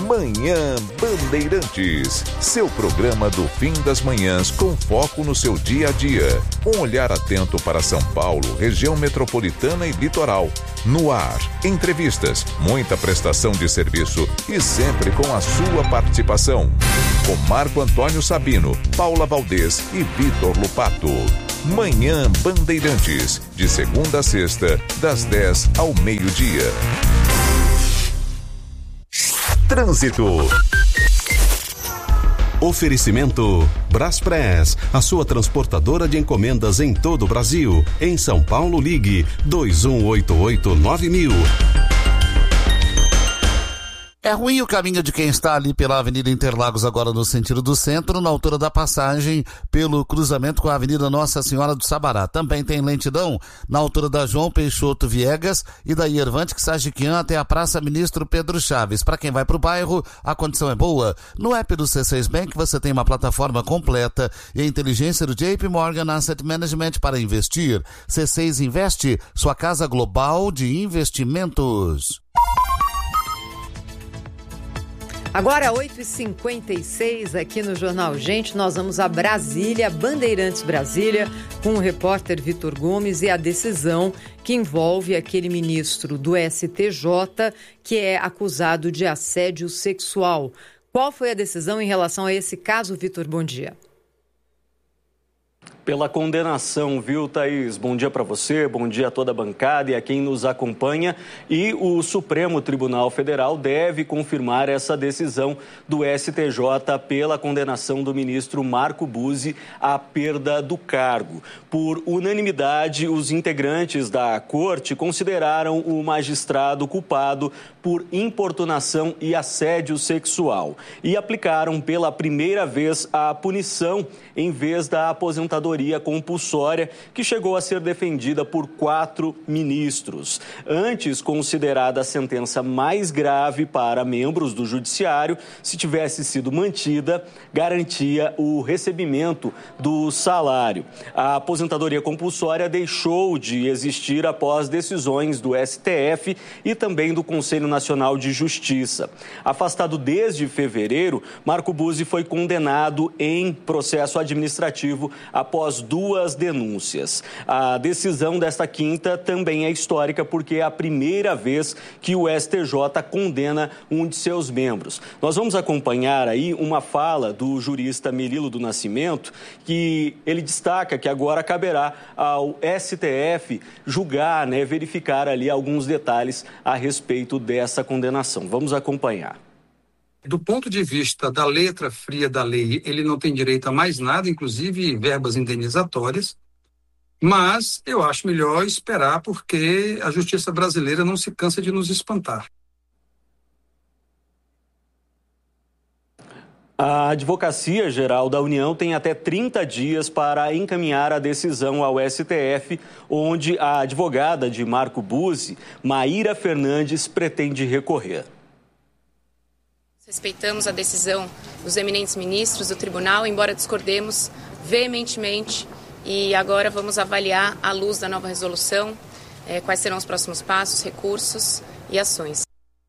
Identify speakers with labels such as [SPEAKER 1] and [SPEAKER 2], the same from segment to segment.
[SPEAKER 1] Manhã Bandeirantes, seu programa do fim das manhãs com foco no seu dia a dia. Um olhar atento para São Paulo, região metropolitana e litoral. No ar, entrevistas, muita prestação de serviço e sempre com a sua participação. Com Marco Antônio Sabino, Paula Valdez e Vitor Lupato. Manhã Bandeirantes, de segunda a sexta, das 10 ao meio-dia. Trânsito.
[SPEAKER 2] Oferecimento Braspress, a sua transportadora de encomendas em todo o Brasil. Em São Paulo, ligue 2188-9000.
[SPEAKER 3] É ruim o caminho de quem está ali pela Avenida Interlagos, agora no sentido do centro, na altura da passagem pelo cruzamento com a Avenida Nossa Senhora do Sabará. Também tem lentidão na altura da João Peixoto Viegas e da Iervante Sajiquian até a Praça Ministro Pedro Chaves. Para quem vai para o bairro, a condição é boa. No app do C6 Bank você tem uma plataforma completa e a inteligência do JP Morgan Asset Management para investir. C6 Investe, sua casa global de investimentos.
[SPEAKER 4] Agora 8h56 aqui no Jornal Gente, nós vamos a Brasília, Bandeirantes Brasília, com o repórter Vitor Gomes e a decisão que envolve aquele ministro do STJ que é acusado de assédio sexual. Qual foi a decisão em relação a esse caso, Vitor? Bom dia.
[SPEAKER 5] Pela condenação, viu, Thaís? Bom dia para você, bom dia a toda a bancada e a quem nos acompanha. E o Supremo Tribunal Federal deve confirmar essa decisão do STJ pela condenação do ministro Marco Buzzi à perda do cargo. Por unanimidade, os integrantes da corte consideraram o magistrado culpado por importunação e assédio sexual e aplicaram pela primeira vez a punição em vez da aposentadoria compulsória, que chegou a ser defendida por 4 ministros. Antes considerada a sentença mais grave para membros do judiciário, se tivesse sido mantida, garantia o recebimento do salário. A aposentadoria compulsória deixou de existir após decisões do STF e também do Conselho Nacional de Justiça. Afastado desde fevereiro, Marco Buzzi foi condenado em processo administrativo após 2 denúncias. A decisão desta quinta também é histórica porque é a primeira vez que o STJ condena um de seus membros. Nós vamos acompanhar aí uma fala do jurista Melilo do Nascimento, que ele destaca que agora caberá ao STF julgar, verificar ali alguns detalhes a respeito dessa condenação. Vamos acompanhar.
[SPEAKER 6] Do ponto de vista da letra fria da lei, ele não tem direito a mais nada, inclusive verbas indenizatórias, mas eu acho melhor esperar porque a justiça brasileira não se cansa de nos espantar.
[SPEAKER 5] A Advocacia Geral da União tem até 30 dias para encaminhar a decisão ao STF, onde a advogada de Marco Buzzi, Maíra Fernandes, pretende recorrer.
[SPEAKER 7] Respeitamos a decisão dos eminentes ministros do tribunal, embora discordemos veementemente, e agora vamos avaliar, à luz da nova resolução, quais serão os próximos passos, recursos e ações.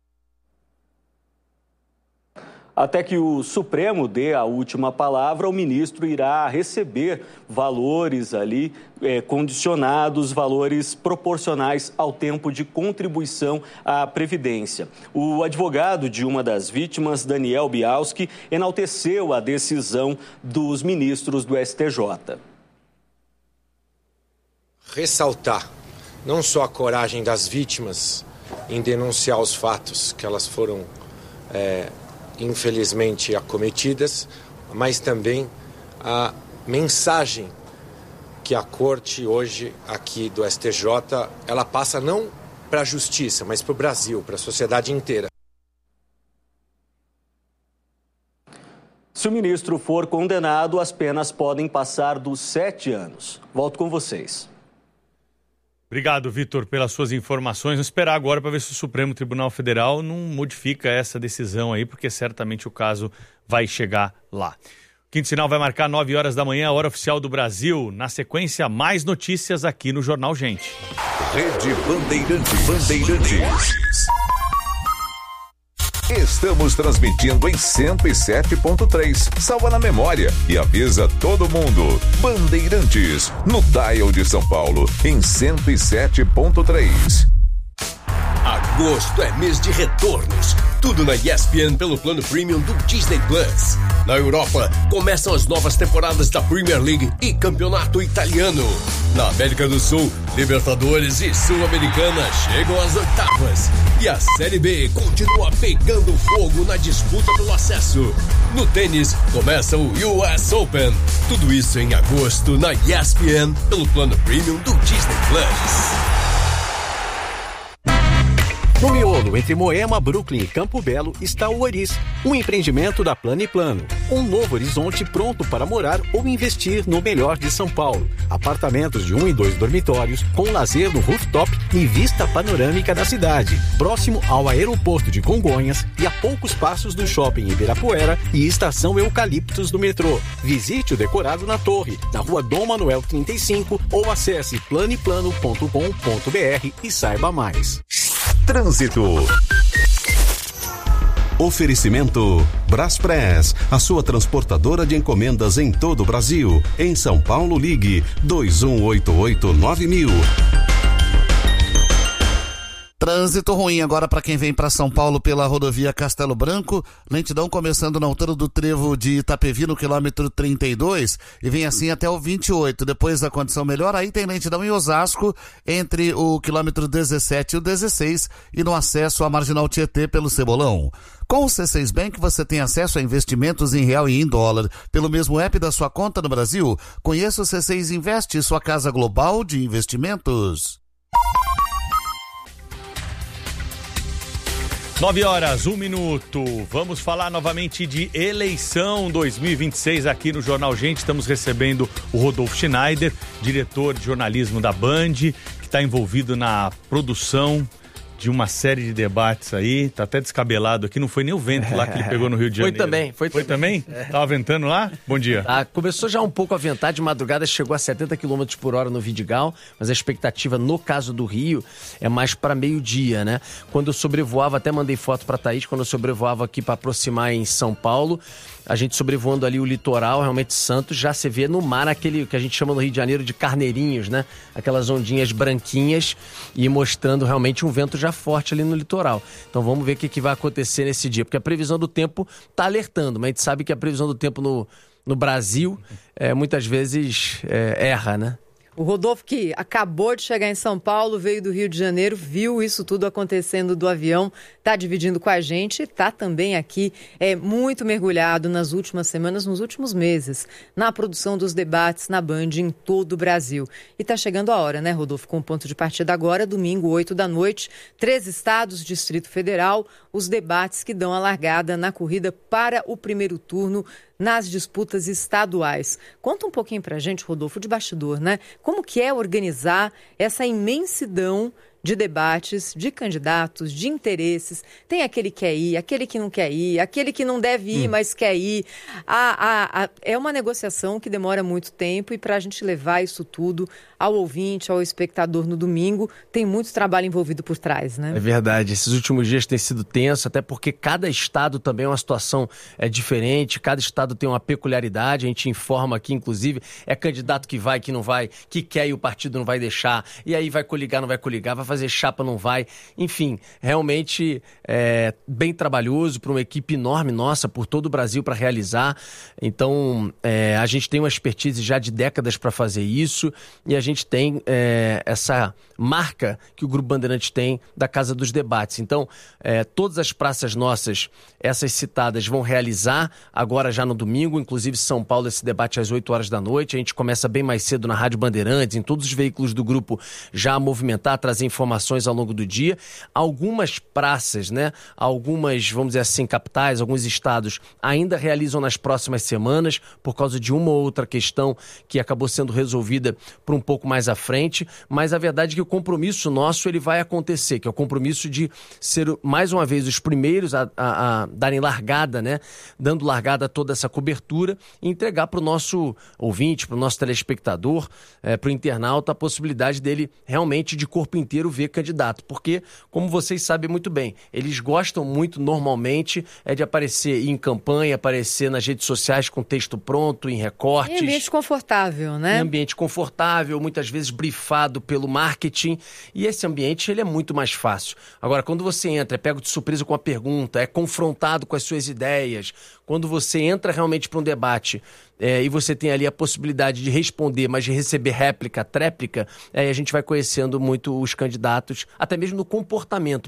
[SPEAKER 5] Até que o Supremo dê a última palavra, o ministro irá receber valores ali condicionados, valores proporcionais ao tempo de contribuição à Previdência. O advogado de uma das vítimas, Daniel Bialski, enalteceu a decisão dos ministros do STJ.
[SPEAKER 8] Ressaltar não só a coragem das vítimas em denunciar os fatos que elas foram infelizmente acometidas, mas também a mensagem que a Corte hoje aqui do STJ, ela passa não para a justiça, mas para o Brasil, para a sociedade inteira.
[SPEAKER 5] Se o ministro for condenado, as penas podem passar dos 7 anos. Volto com vocês.
[SPEAKER 9] Obrigado, Vitor, pelas suas informações. Vamos esperar agora para ver se o Supremo Tribunal Federal não modifica essa decisão aí, porque certamente o caso vai chegar lá. O Quinto Sinal vai marcar 9 horas da manhã, a hora oficial do Brasil. Na sequência, mais notícias aqui no Jornal Gente.
[SPEAKER 1] Rede Bandeirantes. Estamos transmitindo em 107.3. Salva na memória e avisa todo mundo. Bandeirantes, no dial de São Paulo, em 107.3.
[SPEAKER 10] Agosto é mês de retornos. Tudo na ESPN pelo plano premium do Disney Plus. Na Europa, começam as novas temporadas da Premier League e Campeonato Italiano. Na América do Sul, Libertadores e Sul-Americana chegam às oitavas. E a Série B continua pegando fogo na disputa pelo acesso. No tênis, começa o US Open. Tudo isso em agosto na ESPN pelo plano premium do Disney Plus.
[SPEAKER 11] No miolo entre Moema, Brooklyn e Campo Belo está o Oris, um empreendimento da Plano e Plano. Um novo horizonte pronto para morar ou investir no melhor de São Paulo. Apartamentos de 1 e 2 dormitórios, com lazer no rooftop e vista panorâmica da cidade. Próximo ao aeroporto de Congonhas e a poucos passos do shopping Ibirapuera e estação Eucaliptos do metrô. Visite o decorado na Torre, na rua Dom Manuel 35 ou acesse planeplano.com.br e saiba mais.
[SPEAKER 1] Trânsito.
[SPEAKER 2] Oferecimento Braspress, a sua transportadora de encomendas em todo o Brasil. Em São Paulo, ligue 2188-9000.
[SPEAKER 3] Trânsito ruim agora para quem vem para São Paulo pela rodovia Castelo Branco, lentidão começando na altura do trevo de Itapevi no quilômetro 32 e vem assim até o 28. Depois da condição melhor, aí tem lentidão em Osasco entre o quilômetro 17 e o 16 e no acesso à Marginal Tietê pelo Cebolão. Com o C6 Bank você tem acesso a investimentos em real e em dólar pelo mesmo app da sua conta no Brasil. Conheça o C6 Investe, sua casa global de investimentos.
[SPEAKER 9] 9h, 1 minuto. Vamos falar novamente de eleição 2026 aqui no Jornal Gente. Estamos recebendo o Rodolfo Schneider, diretor de jornalismo da Band, que está envolvido na produção de uma série de debates aí. Tá até descabelado aqui, não foi nem o vento lá que ele pegou no Rio de Janeiro. Foi também? Tava ventando lá? Bom dia.
[SPEAKER 12] Começou já um pouco a ventar, de madrugada chegou a 70 km por hora no Vidigal, mas a expectativa no caso do Rio é mais para meio-dia, né? Quando eu sobrevoava, até mandei foto para Thaís, quando eu sobrevoava aqui para aproximar em São Paulo, a gente sobrevoando ali o litoral, realmente Santos, já se vê no mar aquele que a gente chama no Rio de Janeiro de carneirinhos, né? Aquelas ondinhas branquinhas e mostrando realmente um vento já forte ali no litoral. Então vamos ver o que vai acontecer nesse dia, porque a previsão do tempo está alertando, mas a gente sabe que a previsão do tempo no Brasil muitas vezes erra, né?
[SPEAKER 4] O Rodolfo, que acabou de chegar em São Paulo, veio do Rio de Janeiro, viu isso tudo acontecendo do avião, está dividindo com a gente, está também aqui muito mergulhado nas últimas semanas, nos últimos meses, na produção dos debates na Band em todo o Brasil. E está chegando a hora, né, Rodolfo? Com o ponto de partida agora, domingo, 8 da noite, 3 estados, Distrito Federal, os debates que dão a largada na corrida para o primeiro turno nas disputas estaduais. Conta um pouquinho pra gente, Rodolfo, de bastidor, né? Como que é organizar essa imensidão de debates, de candidatos, de interesses? Tem aquele que quer ir, aquele que não quer ir, aquele que não deve ir, mas quer ir. É uma negociação que demora muito tempo e para a gente levar isso tudo ao ouvinte, ao espectador no domingo, tem muito trabalho envolvido por trás, né?
[SPEAKER 12] É verdade, esses últimos dias têm sido tensos, até porque cada estado também é uma situação diferente, cada estado tem uma peculiaridade, a gente informa aqui, inclusive, é candidato que vai, que não vai, que quer e o partido não vai deixar, e aí vai coligar, não vai coligar, vai fazer chapa, não vai, enfim, realmente é bem trabalhoso para uma equipe enorme nossa, por todo o Brasil para realizar, então a gente tem uma expertise já de décadas para fazer isso, e a gente tem essa marca que o Grupo Bandeirantes tem da Casa dos Debates. Então, todas as praças nossas, essas citadas, vão realizar agora já no domingo, inclusive São Paulo, esse debate às 8 horas da noite. A gente começa bem mais cedo na Rádio Bandeirantes, em todos os veículos do grupo já a movimentar, trazer informações ao longo do dia. Algumas praças, né? Algumas, vamos dizer assim, capitais, alguns estados ainda realizam nas próximas semanas por causa de uma ou outra questão que acabou sendo resolvida por um pouco mais à frente, mas a verdade é que o compromisso nosso ele vai acontecer, que é o compromisso de ser mais uma vez os primeiros a darem largada, né? Dando largada a toda essa cobertura e entregar para o nosso ouvinte, para o nosso telespectador, para o internauta, a possibilidade dele realmente de corpo inteiro ver candidato, porque, como vocês sabem muito bem, eles gostam muito, normalmente, de aparecer em campanha, aparecer nas redes sociais com texto pronto, em recortes.
[SPEAKER 4] Em ambiente confortável, né?
[SPEAKER 12] Em ambiente confortável, muitas vezes brifado pelo marketing, e esse ambiente ele é muito mais fácil. Agora, quando você entra, é pego de surpresa com a pergunta, é confrontado com as suas ideias, quando você entra realmente para um debate e você tem ali a possibilidade de responder, mas de receber réplica, tréplica, a gente vai conhecendo muito os candidatos, até mesmo no comportamento,